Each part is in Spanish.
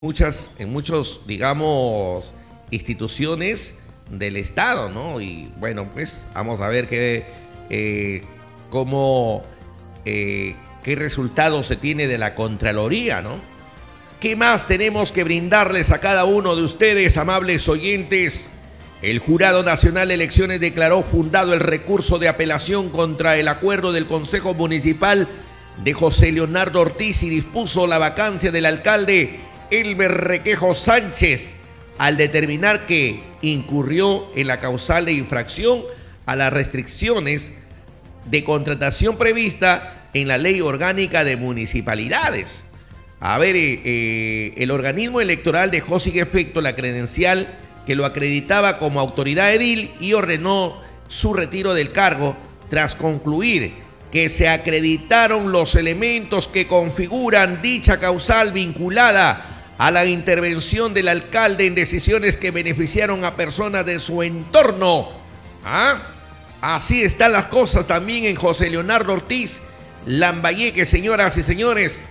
muchos, digamos, instituciones del Estado, ¿no? Y bueno, pues vamos a ver cómo, qué resultado se tiene de la Contraloría, ¿no? ¿Qué más tenemos que brindarles a cada uno de ustedes, amables oyentes? El Jurado Nacional de Elecciones declaró fundado el recurso de apelación contra el acuerdo del Consejo Municipal de José Leonardo Ortiz y dispuso la vacancia del alcalde Elber Requejo Sánchez al determinar que incurrió en la causal de infracción a las restricciones de contratación prevista en la Ley Orgánica de Municipalidades. A ver, el organismo electoral dejó sin efecto la credencial que lo acreditaba como autoridad edil y ordenó su retiro del cargo tras concluir que se acreditaron los elementos que configuran dicha causal vinculada a la intervención del alcalde en decisiones que beneficiaron a personas de su entorno. Así están las cosas también en José Leonardo Ortiz, Lambayeque, señoras y señores.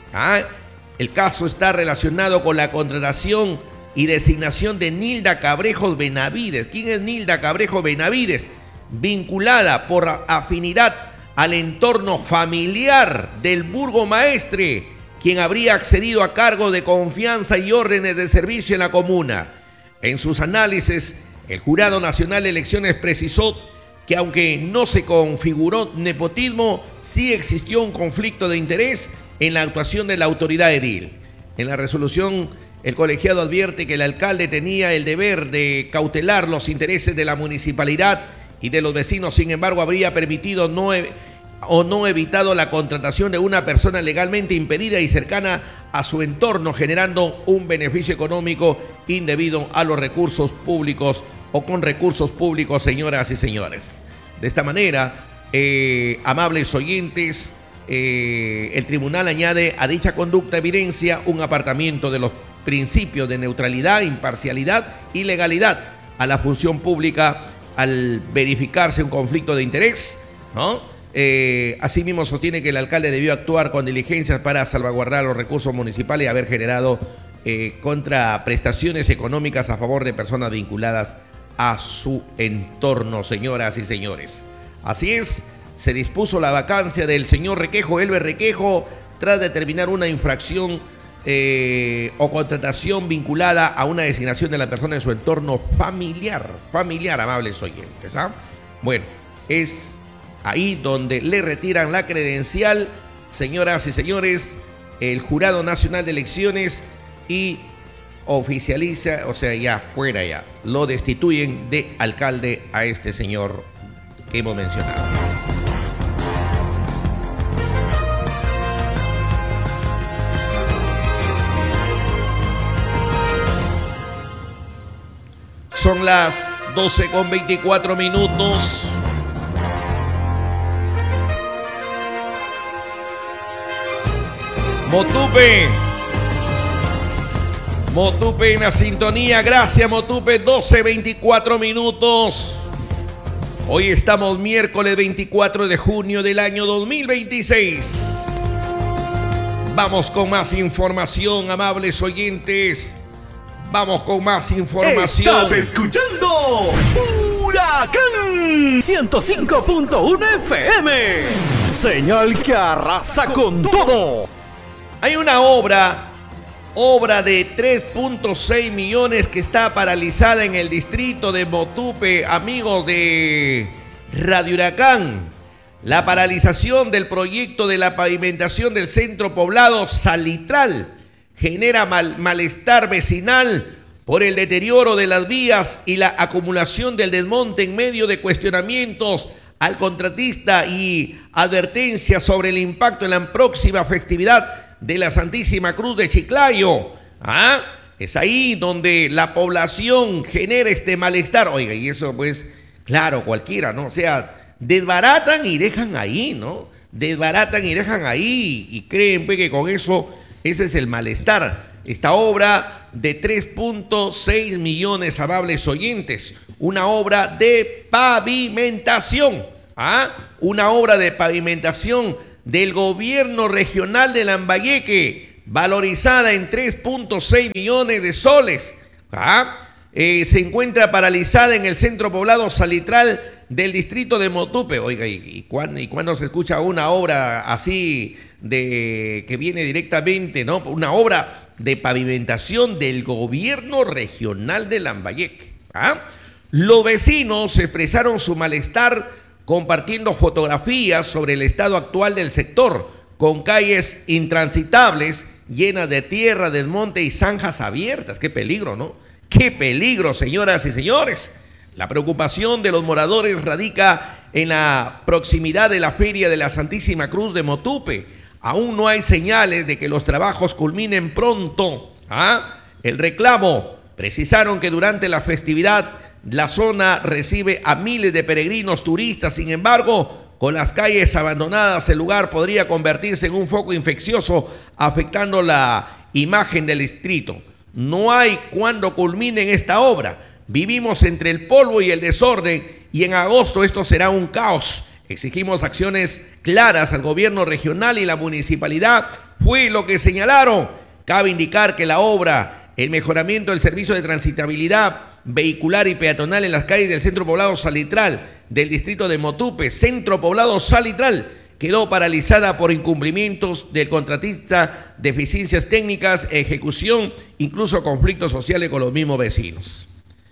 El caso está relacionado con la contratación y designación de Nilda Cabrejo Benavides. ¿Quién es Nilda Cabrejo Benavides? Vinculada por afinidad al entorno familiar del burgomaestre, quien habría accedido a cargo de confianza y órdenes de servicio en la comuna. En sus análisis, el Jurado Nacional de Elecciones precisó que aunque no se configuró nepotismo, sí existió un conflicto de interés en la actuación de la autoridad edil. En la resolución, el colegiado advierte que el alcalde tenía el deber de cautelar los intereses de la municipalidad y de los vecinos, sin embargo, habría permitido no evitado la contratación de una persona legalmente impedida y cercana a su entorno, generando un beneficio económico indebido a los recursos públicos o con recursos públicos, señoras y señores. De esta manera, amables oyentes, el tribunal añade a dicha conducta evidencia un apartamiento de los principios de neutralidad, imparcialidad y legalidad a la función pública al verificarse un conflicto de interés, ¿no? Asimismo sostiene que el alcalde debió actuar con diligencias para salvaguardar los recursos municipales y haber generado contraprestaciones económicas a favor de personas vinculadas a su entorno, señoras y señores. Así es, se dispuso la vacancia del señor Requejo, Elber Requejo, tras determinar una infracción o contratación vinculada a una designación de la persona en su entorno familiar, amables oyentes. Bueno, es ahí donde le retiran la credencial, señoras y señores, el Jurado Nacional de Elecciones y oficializa, o sea, ya fuera ya, lo destituyen de alcalde a este señor que hemos mencionado. Son las 12:24. Motupe en la sintonía. Gracias, Motupe. 12:24. Hoy estamos miércoles 24 de junio del año 2026. Vamos con más información, amables oyentes. Vamos con más información. Estás escuchando Huracán 105.1 FM. Señal que arrasa con todo. Hay una obra de 3.6 millones que está paralizada en el distrito de Motupe, amigos de Radio Huracán. La paralización del proyecto de la pavimentación del centro poblado Salitral genera malestar vecinal por el deterioro de las vías y la acumulación del desmonte en medio de cuestionamientos al contratista y advertencias sobre el impacto en la próxima festividad de la Santísima Cruz de Chiclayo. Es ahí donde la población genera este malestar. Oiga, y eso pues, claro, cualquiera, ¿no? O sea, desbaratan y dejan ahí, ¿no? Desbaratan y dejan ahí y creen pues, que con eso, ese es el malestar. Esta obra de 3.6 millones, amables oyentes, una obra de pavimentación, una obra de pavimentación del gobierno regional de Lambayeque, valorizada en 3.6 millones de soles. Se encuentra paralizada en el centro poblado Salitral del distrito de Motupe. Oiga, ¿y cuándo se escucha una obra así que viene directamente, ¿no? Una obra de pavimentación del gobierno regional de Lambayeque. Los vecinos expresaron su malestar compartiendo fotografías sobre el estado actual del sector, con calles intransitables, llenas de tierra, desmonte y zanjas abiertas. ¡Qué peligro!, ¿no? ¡Qué peligro, señoras y señores! La preocupación de los moradores radica en la proximidad de la Feria de la Santísima Cruz de Motupe. Aún no hay señales de que los trabajos culminen pronto. El reclamo: precisaron que durante la festividad la zona recibe a miles de peregrinos turistas. Sin embargo, con las calles abandonadas, el lugar podría convertirse en un foco infeccioso, afectando la imagen del distrito. No hay cuándo culminen esta obra. Vivimos entre el polvo y el desorden, y en agosto esto será un caos. Exigimos acciones claras al gobierno regional y la municipalidad, fue lo que señalaron. Cabe indicar que la obra, el mejoramiento del servicio de transitabilidad vehicular y peatonal en las calles del centro poblado Salitral del distrito de Motupe, centro poblado Salitral, quedó paralizada por incumplimientos del contratista, deficiencias técnicas, ejecución, incluso conflictos sociales con los mismos vecinos.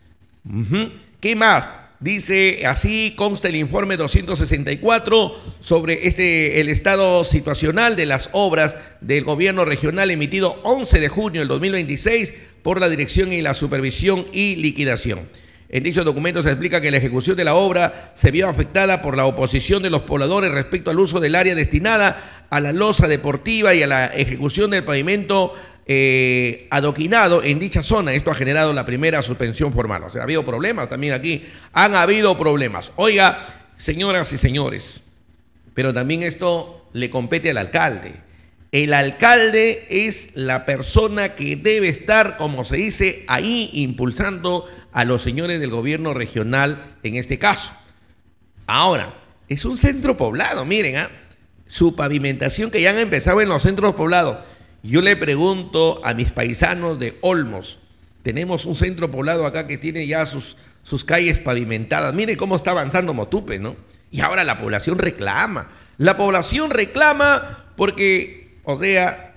¿Qué más? Dice, así consta el informe 264 sobre el estado situacional de las obras del gobierno regional, emitido 11 de junio del 2026 por la Dirección y la Supervisión y Liquidación. En dicho documento se explica que la ejecución de la obra se vio afectada por la oposición de los pobladores respecto al uso del área destinada a la losa deportiva y a la ejecución del pavimento adoquinado en dicha zona. Esto ha generado la primera suspensión formal. O sea, ha habido problemas también aquí. Han habido problemas. Oiga, señoras y señores, pero también esto le compete al alcalde. El alcalde es la persona que debe estar, como se dice, ahí impulsando a los señores del gobierno regional en este caso. Ahora, es un centro poblado, miren, su pavimentación que ya han empezado en los centros poblados. Yo le pregunto a mis paisanos de Olmos, tenemos un centro poblado acá que tiene ya sus calles pavimentadas. Miren cómo está avanzando Motupe, ¿no? Y ahora la población reclama. La población reclama porque, o sea,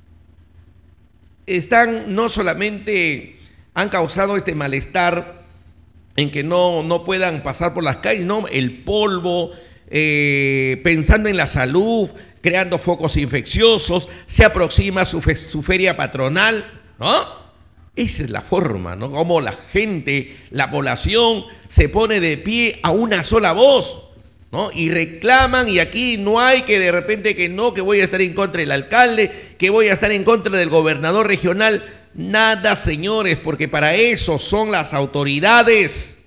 no solamente han causado este malestar en que no puedan pasar por las calles, no, el polvo, pensando en la salud, creando focos infecciosos, se aproxima su feria patronal, ¿no? Esa es la forma, ¿no? Como la gente, la población se pone de pie a una sola voz, ¿no? Y reclaman, y aquí no hay que de repente que voy a estar en contra del alcalde, que voy a estar en contra del gobernador regional. Nada, señores, porque para eso son las autoridades.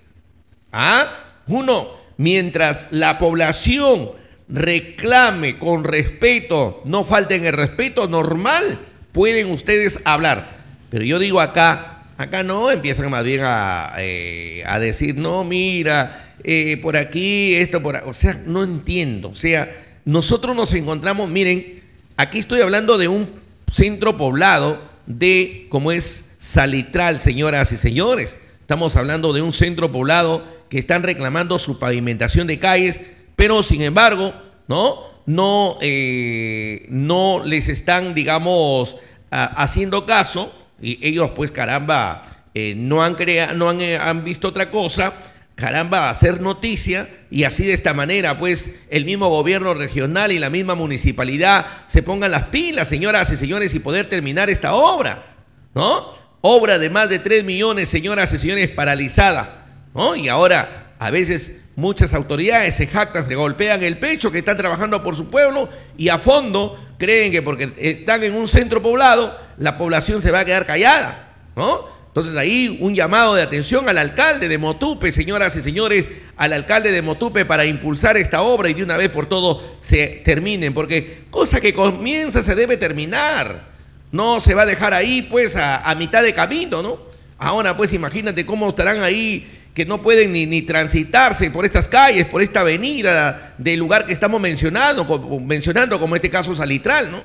Mientras la población reclame con respeto, no falten el respeto normal, pueden ustedes hablar. Pero yo digo acá no, empiezan más bien a decir, no, mira, por aquí, esto, o sea, no entiendo. O sea, nosotros nos encontramos, miren, aquí estoy hablando de un centro poblado como es Salitral, señoras y señores. Estamos hablando de un centro poblado que están reclamando su pavimentación de calles, pero sin embargo, no les están, digamos, haciendo caso, y ellos pues caramba, no han visto otra cosa, caramba, hacer noticia, y así de esta manera pues el mismo gobierno regional y la misma municipalidad se pongan las pilas, señoras y señores, y poder terminar esta obra, ¿no? Obra de más de 3 millones, señoras y señores, paralizada, ¿no? Y ahora a veces muchas autoridades se jactan, se golpean el pecho que están trabajando por su pueblo, y a fondo creen que porque están en un centro poblado, la población se va a quedar callada, ¿no? Entonces ahí un llamado de atención al alcalde de Motupe, señoras y señores, al alcalde de Motupe, para impulsar esta obra y de una vez por todo se terminen, porque cosa que comienza se debe terminar, no se va a dejar ahí pues a mitad de camino, ¿no? Ahora pues imagínate cómo estarán ahí, que no pueden ni transitarse por estas calles, por esta avenida del lugar que estamos mencionando como este caso Salitral, ¿no?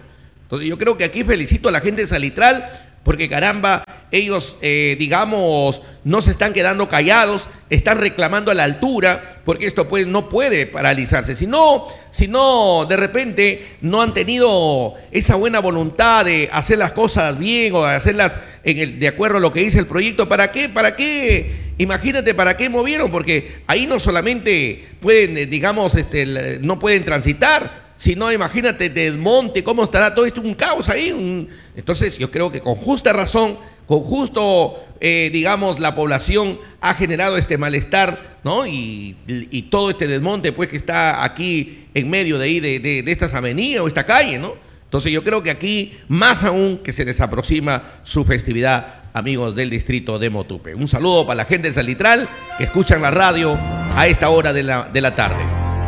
Entonces yo creo que aquí felicito a la gente de Salitral, porque caramba, ellos, digamos, no se están quedando callados, están reclamando a la altura, porque esto pues no puede paralizarse. Si no, de repente no han tenido esa buena voluntad de hacer las cosas bien o de hacerlas de acuerdo a lo que dice el proyecto, ¿para qué? Imagínate, ¿para qué movieron? Porque ahí no solamente pueden, digamos, no pueden transitar, si no, imagínate, desmonte, cómo estará todo esto, un caos ahí. Entonces yo creo que con justa razón, con justo, digamos, la población ha generado este malestar, ¿no? Y todo este desmonte, pues, que está aquí en medio de ahí, de estas avenidas o esta calle, ¿no? Entonces yo creo que aquí, más aún que se les aproxima su festividad, amigos del distrito de Motupe. Un saludo para la gente de Salitral que escuchan la radio a esta hora de la tarde.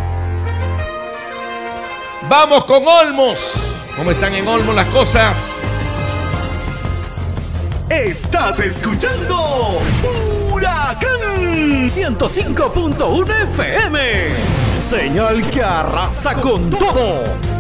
Vamos con Olmos. ¿Cómo están en Olmos las cosas? Estás escuchando Huracán 105.1 FM. Señal que arrasa con todo.